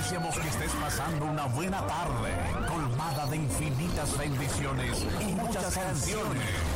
Deseamos que estés pasando una buena tarde, colmada de infinitas bendiciones y muchas canciones.